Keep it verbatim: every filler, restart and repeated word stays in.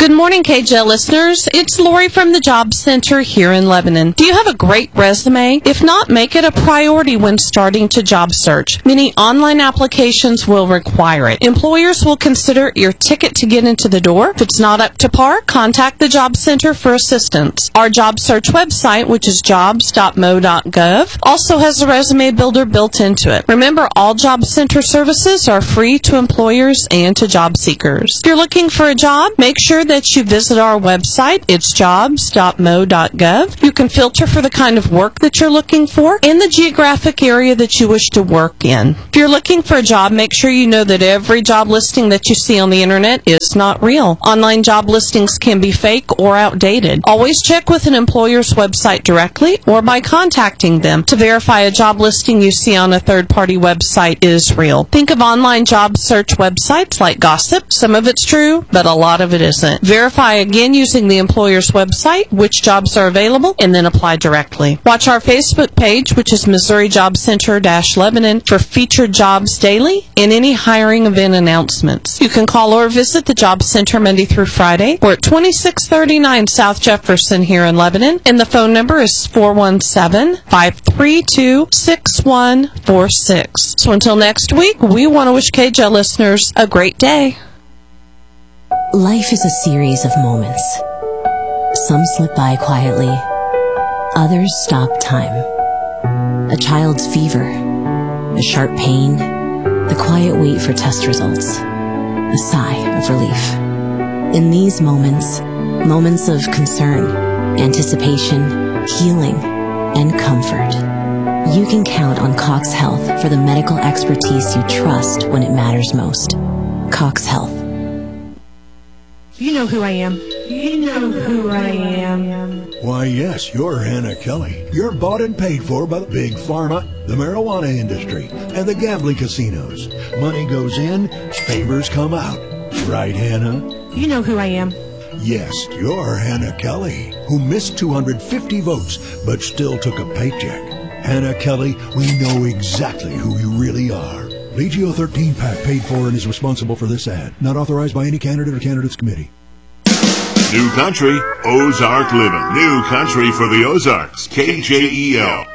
Good morning, K J listeners. It's Lori from the Job Center here in Lebanon. Do you have a great resume? If not, make it a priority when starting to job search. Many online applications will require it. Employers will consider your ticket to get into the door. If it's not up to par, contact the Job Center for assistance. Our job search website, which is jobs dot mo dot gov, also has a resume builder built into it. Remember, all Job Center services are free to employers and to job seekers. If you're looking for a job, make sure that you visit our website. It's jobs dot mo dot gov. You can filter for the kind of work that you're looking for and the geographic area that you wish to work in. If you're looking for a job, make sure you know that every job listing that you see on the internet is not real. Online job listings can be fake or outdated. Always check with an employer's website directly or by contacting them to verify a job listing you see on a third-party website is real. Think of online job search websites like Gossip. Some of it's true, but a lot of it isn't. Verify again using the employer's website which jobs are available and then apply directly. Watch our Facebook page, which is Missouri Job Center Lebanon, for featured jobs daily and any hiring event announcements. You can call or visit the Job Center Monday through Friday. We're at twenty-six thirty-nine South Jefferson here in Lebanon, and the phone number is four one seven, five three two, six one four six. So until next week, we want to wish K J listeners a great day. Life is a series of moments. Some slip by quietly, others stop time. A child's fever, a sharp pain, the quiet wait for test results, a sigh of relief. In these moments, moments of concern, anticipation, healing, and comfort, you can count on Cox Health for the medical expertise you trust when it matters most. Cox Health. You know who I am. You know who I am. Why, yes, you're Hannah Kelly. You're bought and paid for by the big pharma, the marijuana industry, and the gambling casinos. Money goes in, favors come out. Right, Hannah? You know who I am. Yes, you're Hannah Kelly, who missed two hundred fifty votes, but still took a paycheck. Hannah Kelly, we know exactly who you really are. Legio thirteen PAC paid for and is responsible for this ad. Not authorized by any candidate or candidates committee. New country, Ozark living. New country for the Ozarks. K J E L.